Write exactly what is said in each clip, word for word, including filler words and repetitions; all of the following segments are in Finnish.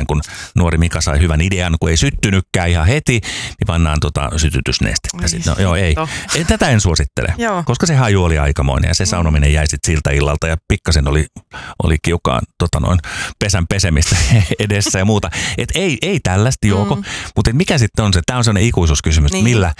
semmoinen, kun nuori Mika sai hyvän idean, kun ei syttynytkään ihan heti, niin pannaan tota sytytysnestettä. Sitten, no, joo, ei. ei. Tätä en suosittele, joo. koska se haju oli aikamoinen ja se saunominen jäi sitten siltä illalta ja pikkasen oli, oli kiukaan tota noin, pesän pesemistä edessä ja muuta. Et ei, ei tällaista juoko, mm. mutta mikä sitten on se, tämä on sellainen ikuisuuskysymys, niin. millä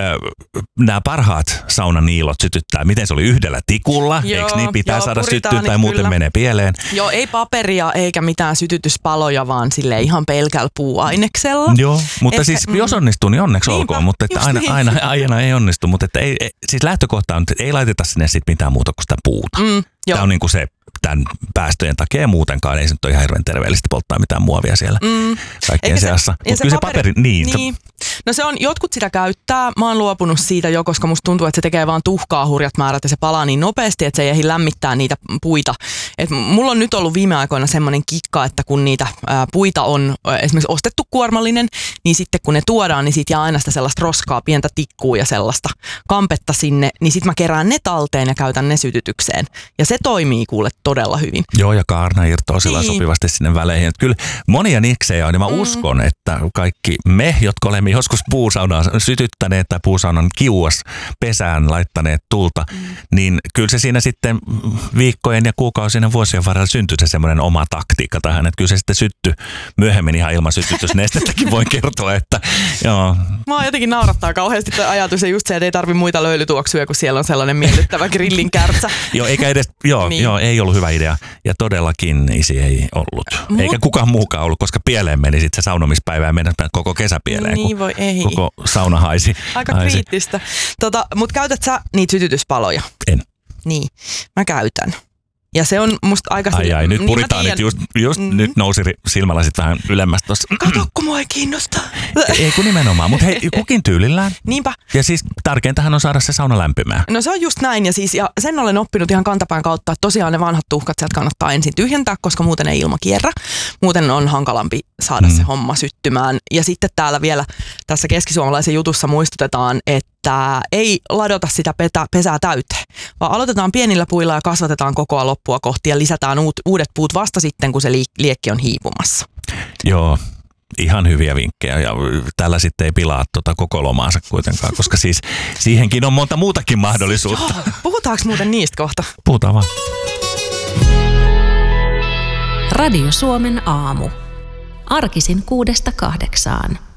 nämä parhaat saunaniilot sytyttää, miten se oli yhdellä tikulla, joo, eikö niin pitää joo, saada syttyä tai muuten kyllä. menee pieleen. Joo, ei paperia eikä mitään sytytyspaloja, vaan sille ihan pelkällä puuaineksella. Joo, mutta Ehkä, siis mm. jos onnistuu, niin onneksi Niinpä, olkoon, mutta että aina, niin. aina, aina ei onnistu, mutta että ei, ei, siis lähtökohta on, että ei laiteta sinne sit mitään muuta kuin sitä puuta. Mm, Tämä on niin kuin se tämän päästöjen takia muutenkaan, ei se nyt ole ihan hirveän terveellistä polttaa mitään muovia siellä mm. kaikkien se, seassa. Mutta se kyllä paperi, se paperi, niin. niin. No se on, jotkut sitä käyttää, mä oon luopunut siitä jo, koska musta tuntuu, että se tekee vaan tuhkaa hurjat määrät ja se palaa niin nopeasti, että se ei ehdi lämmittää niitä puita. Et mulla on nyt ollut viime aikoina semmoinen kikka, että kun niitä ää, puita on ää, esimerkiksi ostettu kuormallinen, niin sitten kun ne tuodaan, niin siitä jää aina sitä sellaista roskaa, pientä tikkuu ja sellaista kampetta sinne, niin sit mä kerään ne talteen ja käytän ne sytytykseen. Ja se toimii kuule todella hyvin. Joo, ja kaarna irtoaa sillä niin. sopivasti sinne väleihin. Että kyllä monia niksejä on, ja mä mm. uskon, että kaikki me, jotka olemme joskus puusaunaa sytyttäneet tai puusaunan kiuas pesään laittaneet tulta, mm. niin kyllä se siinä sitten viikkojen ja kuukausien ja vuosien varrella syntyi se semmoinen oma taktiikka tähän, että kyllä se sitten syttyi myöhemmin ihan ilman sytytysnestettäkin voin kertoa, että joo. Mä jotenkin naurattaa kauheasti tuo ajatus ja just se, että ei tarvi muita löylytuoksuja, kun siellä on sellainen miellyttävä grillin kärtsä. Joo, eikä edes, joo, niin. joo, ei ollut hyvä idea. Ja todellakin isi ei ollut. Mut, Eikä kukaan muukaan ollut, koska pieleen meni sitten se saunomispäivä ja meni koko kesä pieleen, niin voi, ei. koko sauna haisi. Aika haisi. kriittistä. Tota, mutta käytät sä niitä sytytyspaloja? En. Niin, mä käytän. Ja se on musta aika... Ai ai, nyt niin puritaan, nyt just, just mm-hmm. nyt nousi silmälasit vähän ylemmästä tossa. Kato, kun mua ei kiinnosta. Ei kun nimenomaan, mutta hei, kukin tyylillään. Niinpä. Ja siis tärkeintähän on saada se sauna lämpimään. No se on just näin ja siis ja sen olen oppinut ihan kantapään kautta, että tosiaan ne vanhat tuhkat sieltä kannattaa ensin tyhjentää, koska muuten ei ilma kierrä. Muuten on hankalampi saada mm. se homma syttymään. Ja sitten täällä vielä tässä keskisuomalaisen jutussa muistutetaan, että ei ladota sitä petä, pesää täyteen, vaan aloitetaan pienillä puilla ja kasvatetaan kokoa loppua kohti ja lisätään uut, uudet puut vasta sitten, kun se li, liekki on hiipumassa. Joo. Ihan hyviä vinkkejä ja tällä sitten ei pilaa tuota koko lomaansa kuitenkaan, koska siis siihenkin on monta muutakin mahdollisuutta. Joo, puhutaanko muuten niistä kohta? Puhutaan vaan. Radio Suomen aamu. Arkisin kuudesta kahdeksaan.